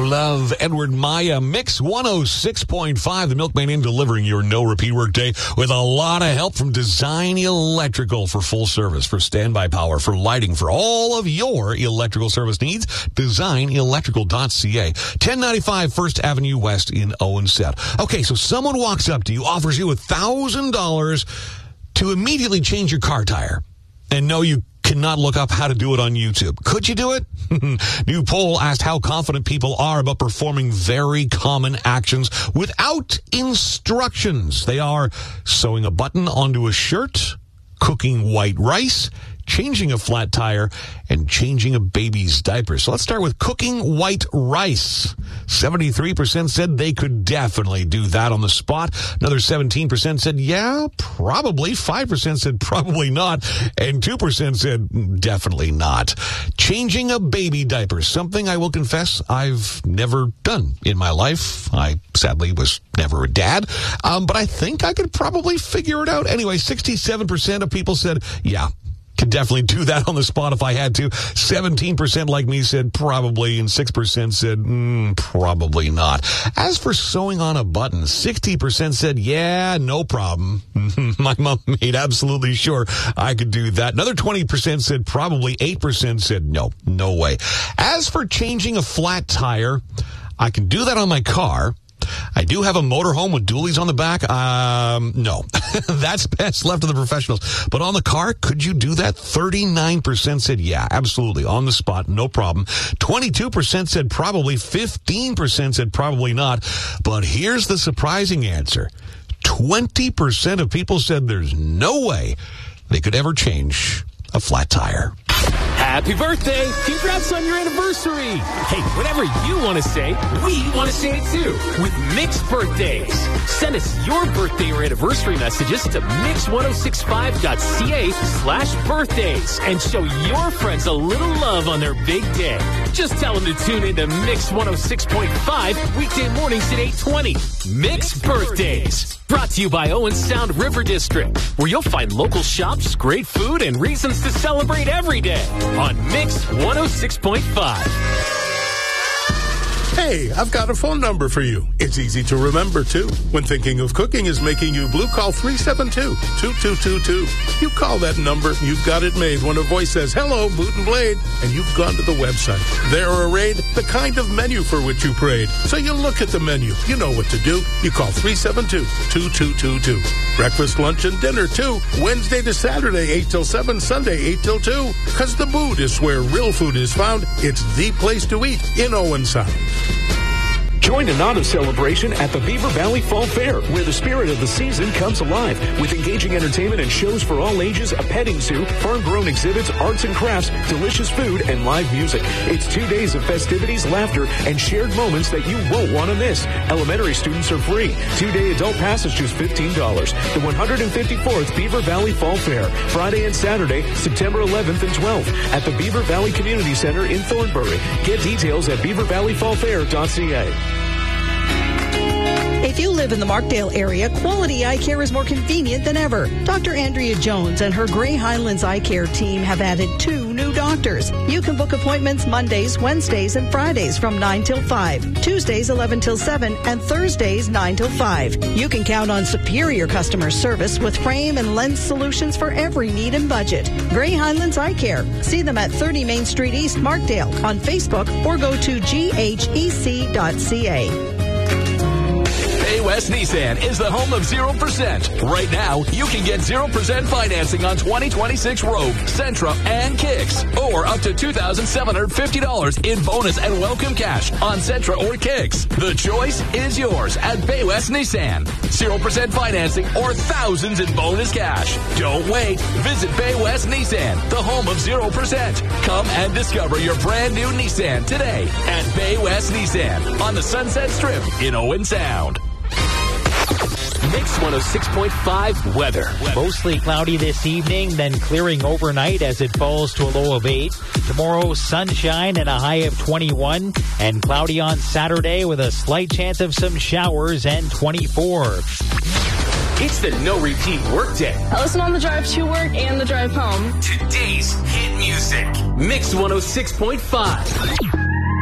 love Edward Maya. Mix 106.5, the Milkman Inn, delivering your no-repeat workday with a lot of help from Design Electrical for full service, for standby power, for lighting, for all of your electrical service needs. DesignElectrical.ca, 1095 First Avenue West in Owen Sound. Okay, so someone walks up to you, offers you $1,000 to immediately change your car tire. And no, you cannot look up how to do it on YouTube. Could you do it? New poll asked how confident people are about performing very common actions without instructions. They are sewing a button onto a shirt, cooking white rice, changing a flat tire, and changing a baby's diaper. So let's start with cooking white rice. 73% said they could definitely do that on the spot. Another 17% said, yeah, probably. 5% said probably not. And 2% said definitely not. Changing a baby diaper, something I will confess I've never done in my life. I sadly was never a dad. But I think I could probably figure it out. Anyway, 67% of people said, yeah, could definitely do that on the spot if I had to. 17% like me said probably, and 6% said probably not. As for sewing on a button, 60% said, yeah, no problem. My mom made absolutely sure I could do that. Another 20% said probably. 8% said no way. As for changing a flat tire, I can do that on my car. I do have a motorhome with dualies on the back. No, that's best left to the professionals. But on the car, could you do that? 39% said, yeah, absolutely. On the spot, no problem. 22% said probably. 15% said probably not. But here's the surprising answer. 20% of people said there's no way they could ever change a flat tire. Happy birthday! Congrats on your anniversary! Hey, whatever you want to say, we want to say it too with Mix Birthdays. Send us your birthday or anniversary messages to mix106.5.ca/birthdays and show your friends a little love on their big day. Just tell them to tune in to Mix 106.5 weekday mornings at 8:20. Mix Birthdays. Brought to you by Owen Sound River District, where you'll find local shops, great food, and reasons to celebrate every day on Mix 106.5. Hey, I've got a phone number for you. It's easy to remember, too. When thinking of cooking is making you blue, call 372-2222. You call that number, you've got it made when a voice says, hello, Boot and Blade, and you've gone to the website. There arrayed the kind of menu for which you prayed. So you look at the menu. You know what to do. You call 372-2222. Breakfast, lunch, and dinner, too. Wednesday to Saturday, 8 till 7, Sunday, 8 till 2. Because the Boot is where real food is found. It's the place to eat in Owen Sound. Join an auto celebration at the Beaver Valley Fall Fair, where the spirit of the season comes alive with engaging entertainment and shows for all ages, a petting zoo, farm-grown exhibits, arts and crafts, delicious food, and live music. It's 2 days of festivities, laughter, and shared moments that you won't want to miss. Elementary students are free. 2-day adult pass is just $15. The 154th Beaver Valley Fall Fair, Friday and Saturday, September 11th and 12th, at the Beaver Valley Community Center in Thornbury. Get details at beavervalleyfallfair.ca. If you live in the Markdale area, Quality Eye Care is more convenient than ever. Dr. Andrea Jones and her Gray Highlands Eye Care team have added 2 new doctors. You can book appointments Mondays, Wednesdays, and Fridays from 9 till 5, Tuesdays 11 till 7, and Thursdays 9 till 5. You can count on superior customer service with frame and lens solutions for every need and budget. Gray Highlands Eye Care. See them at 30 Main Street East, Markdale, on Facebook, or go to ghec.ca. Bay West Nissan is the home of 0%. Right now, you can get 0% financing on 2026 Rogue, Sentra, and Kicks, or up to $2,750 in bonus and welcome cash on Sentra or Kicks. The choice is yours at Bay West Nissan. 0% financing or thousands in bonus cash. Don't wait. Visit Bay West Nissan, the home of 0%. Come and discover your brand new Nissan today at Bay West Nissan on the Sunset Strip in Owen Sound. Mix 106.5 weather. Mostly cloudy this evening, then clearing overnight as it falls to a low of 8. Tomorrow, sunshine and a high of 21. And cloudy on Saturday with a slight chance of some showers and 24. It's the no repeat workday. I listen on the drive to work and the drive home. Today's hit music. Mix 106.5.